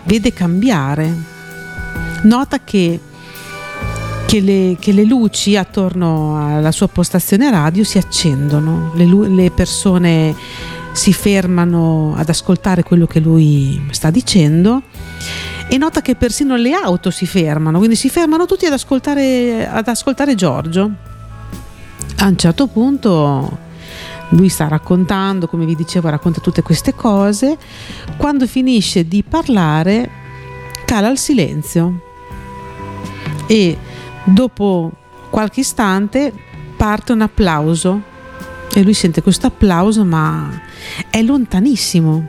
vede cambiare, nota che le luci attorno alla sua postazione radio si accendono, le persone si fermano ad ascoltare quello che lui sta dicendo, e nota che persino le auto si fermano, quindi si fermano tutti ad ascoltare Giorgio. A un certo punto lui sta raccontando, come vi dicevo, racconta tutte queste cose. Quando finisce di parlare cala il silenzio e dopo qualche istante parte un applauso, e lui sente questo applauso, ma è lontanissimo.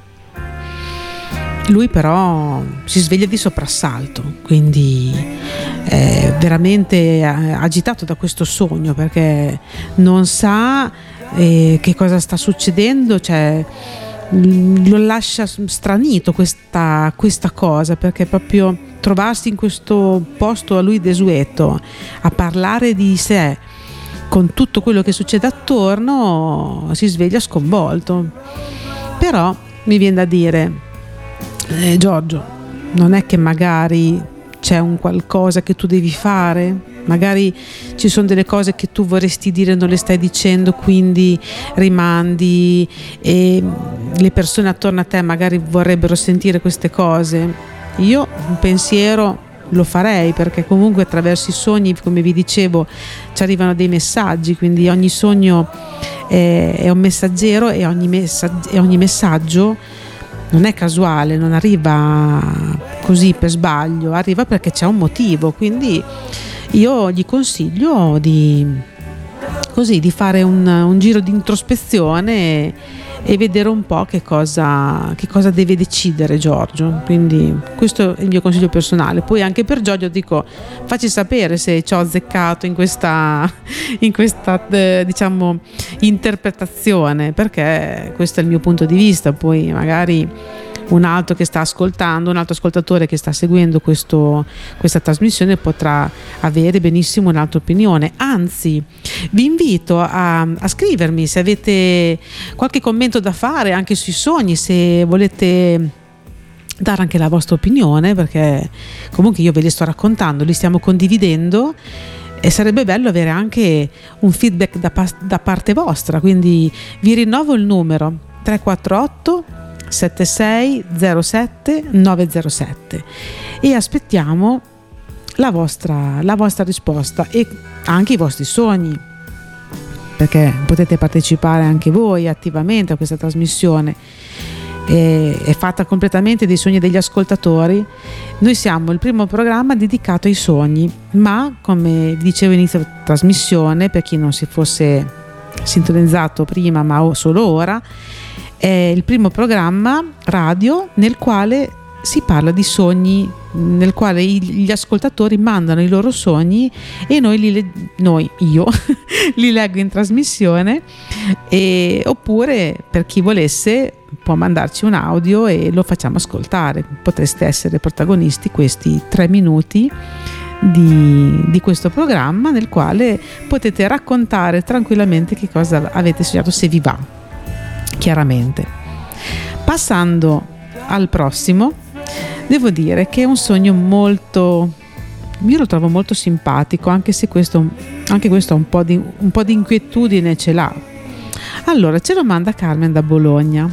Lui però si sveglia di soprassalto, quindi è veramente agitato da questo sogno, perché non sa che cosa sta succedendo, cioè lo lascia stranito questa cosa, perché proprio trovarsi in questo posto a lui desueto a parlare di sé con tutto quello che succede attorno, si sveglia sconvolto. Però mi viene da dire, Giorgio, non è che magari c'è un qualcosa che tu devi fare? Magari ci sono delle cose che tu vorresti dire e non le stai dicendo, quindi rimandi, e le persone attorno a te magari vorrebbero sentire queste cose. Io un pensiero lo farei, perché comunque attraverso i sogni, come vi dicevo, ci arrivano dei messaggi, quindi ogni sogno è un messaggero, e ogni messaggio non è casuale, non arriva così per sbaglio, arriva perché c'è un motivo. Quindi io gli consiglio di fare un giro di introspezione e vedere un po' che cosa deve decidere Giorgio. Quindi questo è il mio consiglio personale. Poi anche per Giorgio dico, facci sapere se ci ho azzeccato in questa diciamo interpretazione, perché questo è il mio punto di vista. Poi magari un altro che sta ascoltando, un altro ascoltatore che sta seguendo questa trasmissione potrà avere benissimo un'altra opinione. Anzi, vi invito a scrivermi se avete qualche commento da fare anche sui sogni, se volete dare anche la vostra opinione, perché comunque io ve li sto raccontando, li stiamo condividendo, e sarebbe bello avere anche un feedback da parte vostra. Quindi vi rinnovo il numero 348 7607 907 e aspettiamo la vostra risposta e anche i vostri sogni, perché potete partecipare anche voi attivamente a questa trasmissione. È fatta completamente dei sogni degli ascoltatori. Noi siamo il primo programma dedicato ai sogni, ma come vi dicevo inizio trasmissione, per chi non si fosse sintonizzato prima ma solo ora, è il primo programma radio nel quale si parla di sogni, nel quale gli ascoltatori mandano i loro sogni e io li leggo in trasmissione, oppure per chi volesse può mandarci un audio e lo facciamo ascoltare. Potreste essere protagonisti questi 3 minuti di questo programma, nel quale potete raccontare tranquillamente che cosa avete sognato, se vi va, chiaramente. Passando al prossimo, devo dire che è un sogno io lo trovo molto simpatico, anche se anche questo un po' di inquietudine ce l'ha. Allora, ce lo manda Carmen da Bologna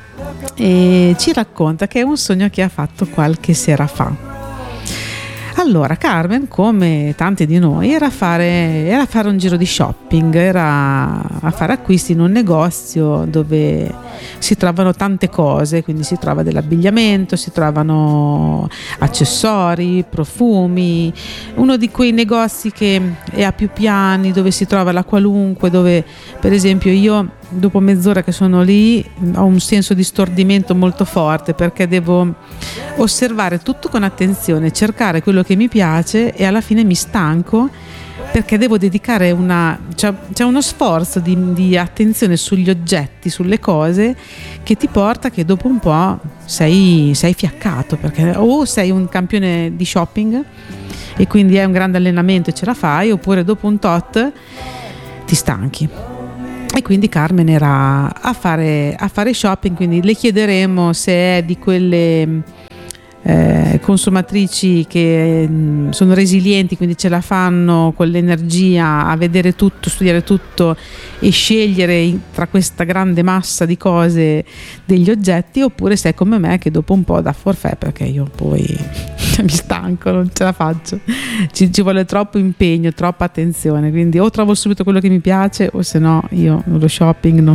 e ci racconta che è un sogno che ha fatto qualche sera fa. Allora, Carmen, come tanti di noi, era a fare un giro di shopping, era a fare acquisti in un negozio dove si trovano tante cose, quindi si trova dell'abbigliamento, si trovano accessori, profumi, uno di quei negozi che è a più piani, dove si trova la qualunque, dove per esempio io dopo mezz'ora che sono lì ho un senso di stordimento molto forte, perché devo osservare tutto con attenzione, cercare quello che mi piace, e alla fine mi stanco perché devo dedicare c'è uno sforzo di attenzione sugli oggetti, sulle cose, che ti porta che dopo un po' sei fiaccato, perché o sei un campione di shopping e quindi è un grande allenamento e ce la fai, oppure dopo un tot ti stanchi. E quindi Carmen era a fare shopping, quindi le chiederemo se è di quelle consumatrici che sono resilienti, quindi ce la fanno con l'energia a vedere tutto, studiare tutto e scegliere tra questa grande massa di cose degli oggetti, oppure sei come me che dopo un po' da forfait, perché io poi mi stanco, non ce la faccio, ci vuole troppo impegno, troppa attenzione, quindi o trovo subito quello che mi piace o se no io nello shopping non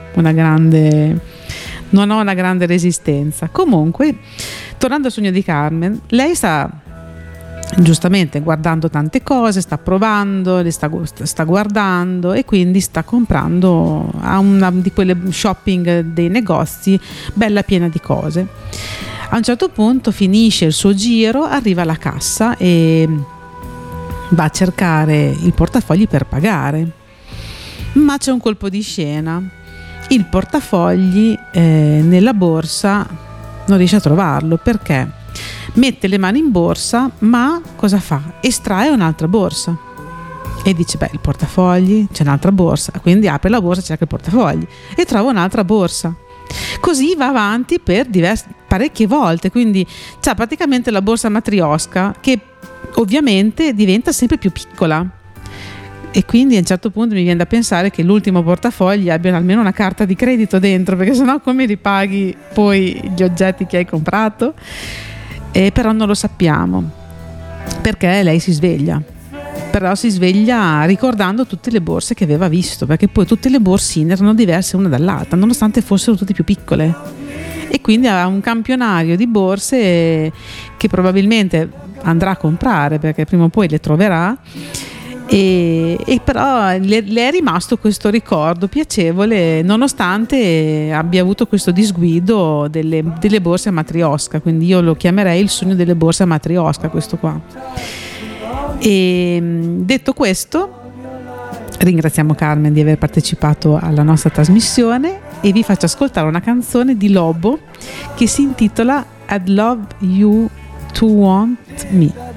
ho una grande resistenza. Comunque, tornando al sogno di Carmen, lei sta giustamente guardando tante cose, sta provando, le sta guardando e quindi sta comprando a una di quelle shopping dei negozi bella piena di cose. A un certo punto finisce il suo giro, arriva alla cassa e va a cercare il portafogli per pagare, ma c'è un colpo di scena. Il portafogli nella borsa non riesce a trovarlo, perché mette le mani in borsa, ma cosa fa? Estrae un'altra borsa e dice il portafogli, c'è un'altra borsa, quindi apre la borsa, cerca il portafogli e trova un'altra borsa. Così va avanti per parecchie volte, quindi c'ha praticamente la borsa matrioska che ovviamente diventa sempre più piccola. E quindi a un certo punto mi viene da pensare che l'ultimo portafogli abbia almeno una carta di credito dentro, perché sennò come ripaghi poi gli oggetti che hai comprato? Però non lo sappiamo, perché lei si sveglia ricordando tutte le borse che aveva visto, perché poi tutte le borsine erano diverse una dall'altra nonostante fossero tutte più piccole, e quindi ha un campionario di borse che probabilmente andrà a comprare perché prima o poi le troverà. E però le è rimasto questo ricordo piacevole nonostante abbia avuto questo disguido delle borse matrioska, quindi io lo chiamerei il sogno delle borse matrioska questo qua. E detto questo, ringraziamo Carmen di aver partecipato alla nostra trasmissione e vi faccio ascoltare una canzone di Lobo che si intitola I'd Love You to Want Me.